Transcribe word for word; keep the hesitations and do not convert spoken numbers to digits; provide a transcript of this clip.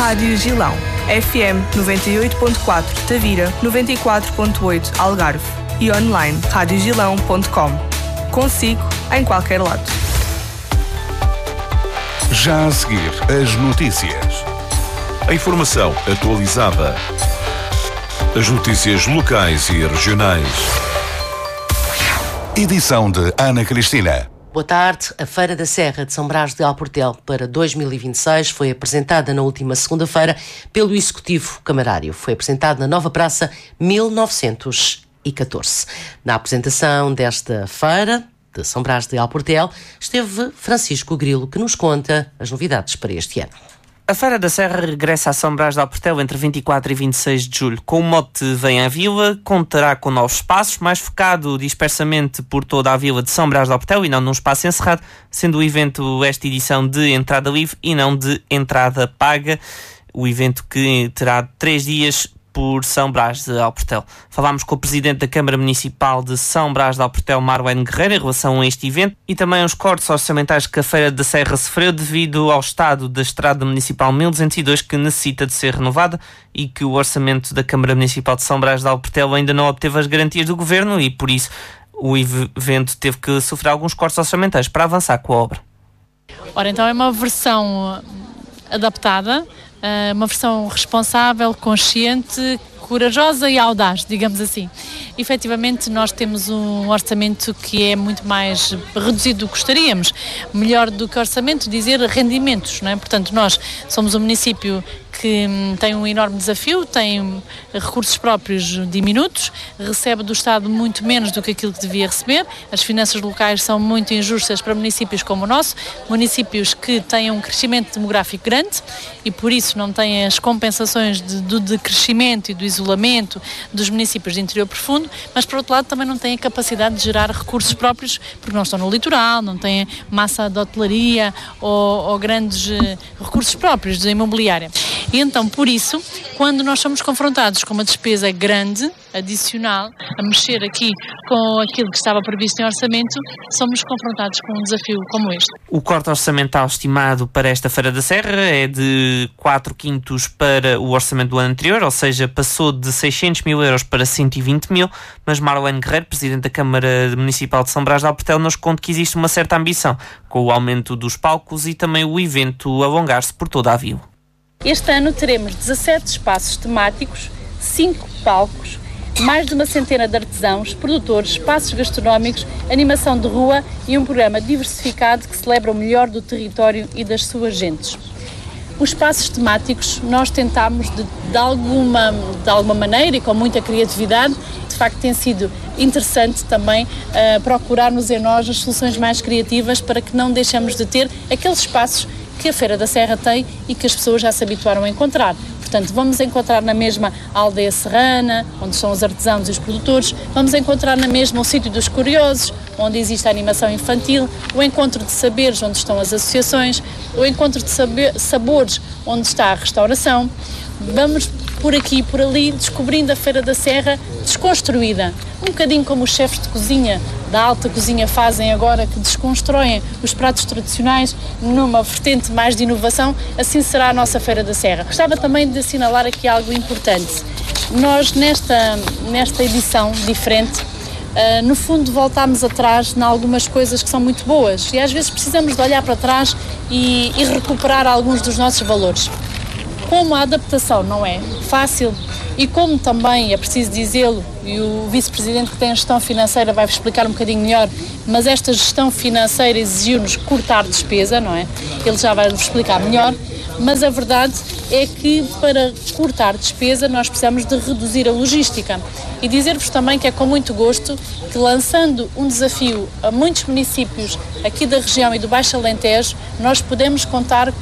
Rádio Gilão, F M noventa e oito ponto quatro Tavira, noventa e quatro ponto oito Algarve e online rádio gilão ponto com. Consigo em qualquer lado. Já a seguir, as notícias. A informação atualizada. As notícias locais e regionais. Edição de Ana Cristina. Boa tarde. A Feira da Serra de São Brás de Alportel para dois mil e vinte e seis foi apresentada na última segunda-feira pelo Executivo Camarário. Foi apresentada na Nova Praça mil novecentos e catorze. Na apresentação desta feira de São Brás de Alportel esteve Francisco Grilo, que nos conta as novidades para este ano. A Feira da Serra regressa a São Brás de Alportel entre vinte e quatro e vinte e seis de julho. Com o mote Vem à Vila, contará com novos espaços, mais focado dispersamente por toda a vila de São Brás de Alportel e não num espaço encerrado, sendo o evento esta edição de entrada livre e não de entrada paga. O evento que terá três dias por São Brás de Alportel. Falámos com o Presidente da Câmara Municipal de São Brás de Alportel, Marlene Guerreiro, em relação a este evento e também aos cortes orçamentais que a Feira da Serra sofreu devido ao estado da Estrada Municipal mil duzentos e dois, que necessita de ser renovada e que o orçamento da Câmara Municipal de São Brás de Alportel ainda não obteve as garantias do Governo e, por isso, o evento teve que sofrer alguns cortes orçamentais para avançar com a obra. Ora, então é uma versão adaptada, uma versão responsável, consciente, corajosa e audaz, digamos assim. Efetivamente, nós temos um orçamento que é muito mais reduzido do que gostaríamos. Melhor do que orçamento, dizer rendimentos, não é? Portanto, nós somos um município que tem um enorme desafio, tem recursos próprios diminutos, recebe do Estado muito menos do que aquilo que devia receber. As finanças locais são muito injustas para municípios como o nosso, municípios que têm um crescimento demográfico grande e por isso não têm as compensações de, do decrescimento e do isolamento dos municípios de interior profundo, mas por outro lado também não têm a capacidade de gerar recursos próprios porque não estão no litoral, não têm massa de hotelaria ou, ou grandes uh, recursos próprios de imobiliária. E então, por isso, quando nós somos confrontados com uma despesa grande, adicional, a mexer aqui com aquilo que estava previsto em orçamento, somos confrontados com um desafio como este. O corte orçamental estimado para esta Feira da Serra é de quatro quintos para o orçamento do ano anterior, ou seja, passou de seiscentos mil euros para cento e vinte mil, mas Marlene Guerreiro, Presidente da Câmara Municipal de São Brás de Alportel, nos conta que existe uma certa ambição, com o aumento dos palcos e também o evento alongar-se por toda a vila. Este ano teremos dezassete espaços temáticos, cinco palcos, mais de uma centena de artesãos, produtores, espaços gastronómicos, animação de rua e um programa diversificado que celebra o melhor do território e das suas gentes. Os espaços temáticos nós tentámos de, de, alguma, de alguma maneira e com muita criatividade, de facto tem sido interessante também uh, procurarmos em nós as soluções mais criativas para que não deixemos de ter aqueles espaços que a Feira da Serra tem e que as pessoas já se habituaram a encontrar. Portanto, vamos encontrar na mesma a aldeia serrana, onde são os artesãos e os produtores, vamos encontrar na mesma o sítio dos curiosos, onde existe a animação infantil, o encontro de saberes, onde estão as associações, o encontro de saber, sabores, onde está a restauração. Vamos por aqui e por ali descobrindo a Feira da Serra desconstruída, um bocadinho como os chefes de cozinha da alta cozinha fazem agora, que desconstroem os pratos tradicionais numa vertente mais de inovação, assim será a nossa Feira da Serra. Gostava também de assinalar aqui algo importante. Nós, nesta, nesta edição diferente, uh, no fundo voltámos atrás em algumas coisas que são muito boas e às vezes precisamos de olhar para trás e, e recuperar alguns dos nossos valores. Como a adaptação não é fácil e como também, é preciso dizê-lo, e o vice-presidente que tem a gestão financeira vai explicar um bocadinho melhor, mas esta gestão financeira exigiu-nos cortar despesa, não é? Ele já vai nos explicar melhor, mas a verdade é que para cortar despesa nós precisamos de reduzir a logística. E dizer-vos também que é com muito gosto que, lançando um desafio a muitos municípios aqui da região e do Baixo Alentejo, nós podemos contar